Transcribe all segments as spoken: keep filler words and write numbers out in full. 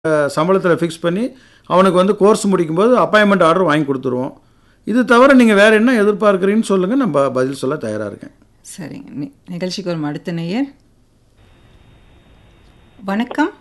சம்பளத்தில் ஃபிக்ஸ் பண்ணி அவனுக்கு வந்து கோர்ஸ் முடிக்கும்போது அப்பாயின்மெண்ட் ஆர்டர் வாங்கி கொடுத்துருவோம். இது தவிர நீங்கள் வேறு என்ன எதிர்பார்க்குறீங்கன்னு சொல்லுங்கள், நம்ம பதில் சொல்ல தயாராக இருக்கேன். சரிங்க. நி- நிகழ்ச்சிக்கு ஒரு அடுத்த நேயர். வணக்கம்.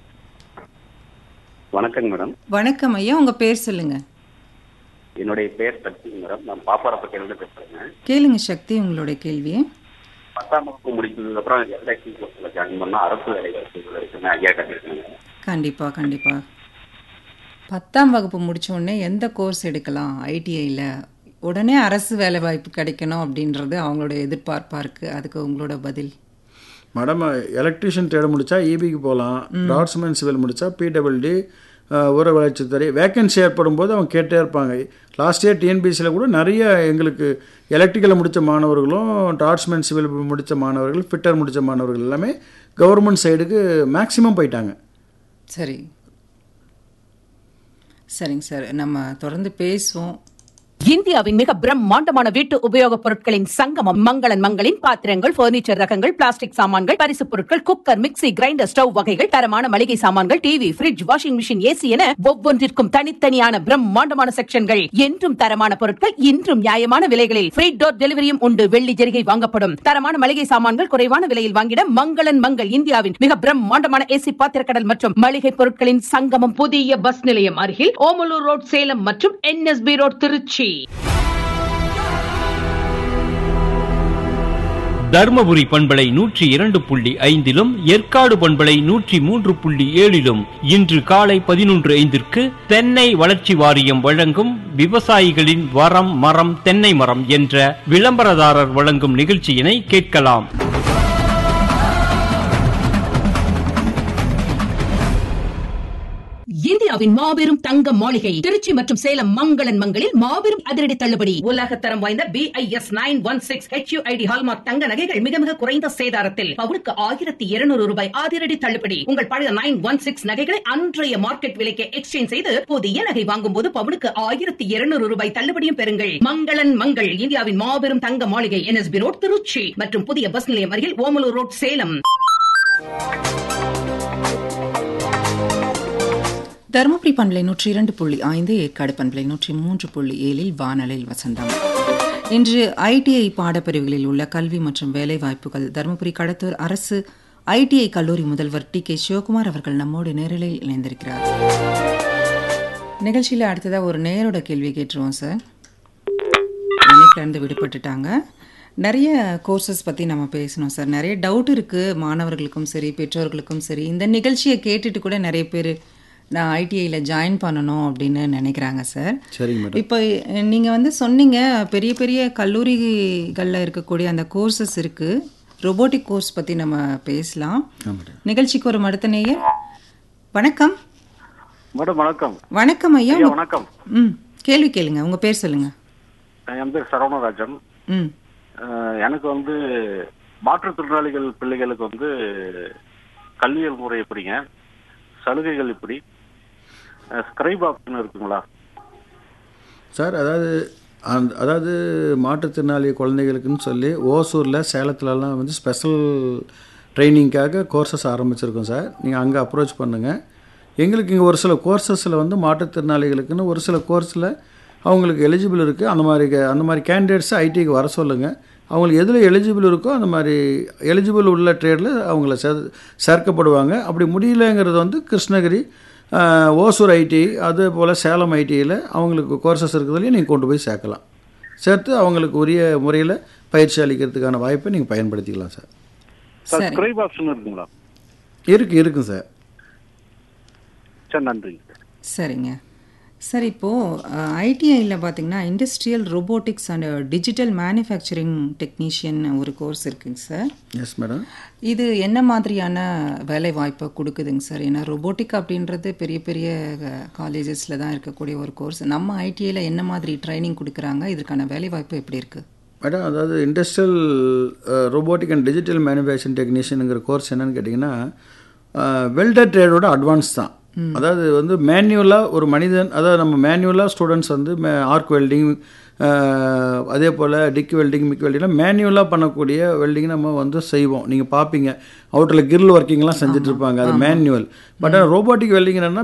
வணக்கங்க மேடம். வணக்கம் ஐயா, உங்கள் பேர் சொல்லுங்க. என்னுடைய பேர் சக்தி மேடம். நான் பாப்பாரப்பட்டியிலிருந்து பேசுறேங்க. கேளுங்க சக்தி, உங்களுடைய கேள்வியை. பத்தாம் வகுப்பு முடிச்சதுக்கு அப்புறம் எல்ஐசி கோர்ஸ்ல ஜாயின் பண்ணா அரசு வேலை வாய்ப்புகள் இருக்குன்னு ஐயா கட்டிருக்காங்க. கண்டிப்பாக கண்டிப்பாக பத்தாம் வகுப்பு முடிச்ச உடனே எந்த கோர்ஸ் எடுக்கலாம் ஐடிஐயில்? உடனே அரசு வேலை வாய்ப்பு கிடைக்கணும் அப்படின்றது அவங்களோட எதிர்பார்ப்பாக இருக்குது. அதுக்கு உங்களோட பதில்? மேடம், எலக்ட்ரிஷியன் ட்ரேடு முடித்தா இபிக்கு போகலாம், டாட்ஸ்மேன் சிவில் முடித்தா பிடபிள்யூடி, ஊர வளர்ச்சித்துறை. வேக்கன்சி ஏற்படும் போது அவங்க கேட்டே இருப்பாங்க. லாஸ்ட் இயர் டிஎன்பிசியில் கூட நிறைய எங்களுக்கு எலக்ட்ரிக்கலை முடித்த மாணவர்களும், டாட்ஸ்மேன் சிவில் முடித்த மாணவர்கள், ஃபிட்டர் முடித்த மாணவர்கள் எல்லாமே கவர்மெண்ட் சைடுக்கு மேக்ஸிமம் போயிட்டாங்க. சரி சரிங்க சார், நம்ம தொடர்ந்து பேசுவோம். இந்தியாவின் மிக பிரம்மாண்டமான வீட்டு உபயோகப் பொருட்களின் சங்கமம் மங்களன் மங்களின் பாத்திரங்கள், பர்னிச்சர் ரகங்கள், பிளாஸ்டிக் சாமான்கள், பரிசுப் பொருட்கள், குக்கர், மிக்ஸி, கிரைண்டர், ஸ்டவ் வகைகள், தரமான மளிகை சாமான்கள், TV, fridge, washing machine, AC என ஒவ்வொன்றிற்கும் தனித்தனியான பிரம்மாண்டமான செக்ஷன்கள். என்றும் தரமான பொருட்கள், இன்றும் நியாயமான விலைகளில் ஃப்ரீ டோர் டெலிவரியும் உண்டு. வெள்ளி ஜெரிகை வாங்கப்படும். தரமான மளிகை சாமான்கள் குறைவான விலையில் வாங்கிட மங்களன் மங்கள் இந்தியாவின் மிக பிரம்மாண்டமான ஏசி பாத்திரக்கடல் மற்றும் மளிகை பொருட்களின் சங்கமம். புதிய பஸ் நிலையம் அருகில் ஓமலூர் ரோட் சேலம் மற்றும் என்எஸ்பி ரோட் திருச்சி. தர்மபுரி பண்பலை நூற்றி இரண்டு புள்ளி ஐந்திலும் ஏற்காடு பண்பலை நூற்றி மூன்று புள்ளி ஏழிலும் இன்று காலை பதினொன்று ஐந்திற்கு தென்னை வளர்ச்சி வாரியம் வழங்கும் விவசாயிகளின் வரம் மரம் தென்னை மரம் என்ற விளம்பரதாரர் வழங்கும் நிகழ்ச்சியினை கேட்கலாம். இந்தியாவின் மாபெரும் தங்க மாளிகை திருச்சி மற்றும் சேலம் மங்களன் மங்களில் மாபெரும் அதிரடி தள்ளுபடி. உலக தரம் வாய்ந்த BIS nine one six HUID hallmark தங்க நகைகள் மிக மிக குறைந்த சேதாரத்தில் பவுனுக்கு ஆயிரத்தி இருநூறு ரூபாய் அதிரடி தள்ளுபடி. உங்கள் பழைய நைன் ஒன் சிக்ஸ் நகைகளை அன்றைய மார்க்கெட் விலைக்கு எக்ஸ்சேஞ்ச் செய்து புதிய நகை வாங்கும் போது பவுனுக்கு ஆயிரத்தி இருநூறு ரூபாய் தள்ளுபடியும் பெறுங்கள். மங்களன் மங்கள் இந்தியாவின் மாபெரும் தங்க மாளிகை, என்எஸ்பி ரோட் திருச்சி மற்றும் புதிய பஸ் நிலையம் அருகில் ஓமலூர் ரோட் சேலம். தருமபுரி பண்பலை நூற்றி இரண்டு புள்ளி ஐந்து, ஏற்காடு பண்பலை நூற்றி மூன்று புள்ளி ஏழில் வானலில் வசந்தம். இன்று ஐடிஐ பாடப்பிரிவுகளில் உள்ள கல்வி மற்றும் வேலை வாய்ப்புகள் தருமபுரி கடத்தூர் அரசு ஐடிஐ கல்லூரி முதல்வர் டி கே சிவகுமார் அவர்கள் நம்மோடு நேரலையில் இணைந்திருக்கிறார். நிகழ்ச்சியில் அடுத்ததாக ஒரு நேரோட கேள்வி கேட்டுருவோம் சார். இணைப்பிலிருந்து விடுபட்டுட்டாங்க. நிறைய கோர்சஸ் பற்றி நம்ம பேசணும் சார். நிறைய டவுட் இருக்குது மாணவர்களுக்கும் சரி பெற்றோர்களுக்கும் சரி. இந்த நிகழ்ச்சியை கேட்டுட்டு கூட நிறைய பேர் நான் ஐடிஐயில் ஜாயின் பண்ணணும் அப்படின்னு நினைக்கிறாங்க சார். சரிங்க மேடம். இப்போ நீங்கள் வந்து சொன்னீங்க பெரிய பெரிய கல்லூரிகளில் இருக்கக்கூடிய அந்த கோர்சஸ் இருக்குது. ரோபோட்டிக் கோர்ஸ் பற்றி நம்ம பேசலாம். நிகழ்ச்சிக்கு ஒரு அடுத்த நேயர். வணக்கம். மேடம் வணக்கம். வணக்கம் ஐயா. ஐயா, வணக்கம். ம் கேள்வி கேளுங்க, உங்கள் பேர் சொல்லுங்கள். என் பேர் சரவணராஜன். ம் அஹ், எனக்கு வந்து மாற்றுத்திறனாளிகள் பிள்ளைகளுக்கு வந்து கல்வியல் முறை எப்படிங்க, சலுகைகள் எப்படி, ஸ்கிரைப் ஆப்ஷன் இருக்குங்களா சார்? அதாவது அந்த அதாவது மாற்றுத்திறனாளி குழந்தைகளுக்குன்னு சொல்லி ஓசூரில், சேலத்துலலாம் வந்து ஸ்பெஷல் ட்ரைனிங்காக கோர்சஸ் ஆரம்பிச்சிருக்கோம் சார். நீங்கள் அங்கே அப்ரோச் பண்ணுங்கள். எங்களுக்கு இங்கே ஒரு சில கோர்சஸில் வந்து மாற்றுத்திறனாளிகளுக்குன்னு ஒரு சில கோர்ஸில் அவங்களுக்கு எலிஜிபிள் இருக்குது. அந்த மாதிரி கே- அந்த மாதிரி கேண்டிடேட்ஸை ஐடிக்கு வர சொல்லுங்கள். அவங்களுக்கு எதில் எலிஜிபிள் இருக்கோ அந்த மாதிரி எலிஜிபிள் உள்ள ட்ரேடில் அவங்கள சே சேர்க்கப்படுவாங்க. அப்படி முடியலங்கிறது வந்து கிருஷ்ணகிரி, ஆஹ், ஓசூர் ஐடி, அதே போல் சேலம் ஐடியில் அவங்களுக்கு கோர்சஸ் இருக்கிறதுலையும் நீங்கள் கொண்டு போய் சேர்க்கலாம். சேர்த்து அவங்களுக்கு உரிய முறையில் பயிற்சி அளிக்கிறதுக்கான வாய்ப்பை நீங்கள் பயன்படுத்திக்கலாம் சார். சார், சரி. ஸ்கிரைப் ஆப்ஷன் இருக்குங்களா? இருக்குது இருக்குங்க சார். சரி, நன்றி. சரிங்க சார். இப்போது ஐடிஐயில் பார்த்தீங்கன்னா industrial robotics and digital manufacturing technician ஒரு கோர்ஸ் இருக்குங்க சார். Yes madam. இது என்ன மாதிரியான வேலை வாய்ப்பை கொடுக்குதுங்க சார்? ஏன்னா ரோபோட்டிக் அப்படின்றது பெரிய பெரிய காலேஜஸில் தான் இருக்கக்கூடிய ஒரு கோர்ஸ். நம்ம ஐடிஐயில் என்ன மாதிரி ட்ரைனிங் கொடுக்குறாங்க? இதற்கான வேலை வாய்ப்பு எப்படி இருக்குது? மேடம், அதாவது industrial robotic and digital manufacturing டெக்னீஷியனுங்கிற course என்னன்னு கேட்டிங்கன்னா வெல்டர் ட்ரேடோட அட்வான்ஸ் தான். அதாவது வந்து மேனுவலாக ஒரு மனிதன், அதாவது நம்ம மேனுவலாக ஸ்டூடெண்ட்ஸ் வந்து ஆர்க் வெல்டிங், அதே போல் டிக் வெல்டிங், மிக் வெல்டிங்லாம் மேனுவலாக பண்ணக்கூடிய வெல்டிங் நம்ம வந்து செய்வோம். நீங்கள் பார்ப்பீங்க அவுட்டரில் கிரில் ஒர்க்கிங்லாம் செஞ்சுட்டு இருப்பாங்க, அது மேனுவல். பட் ஆனால் ரோபோட்டிக் வெல்டிங் என்னென்னா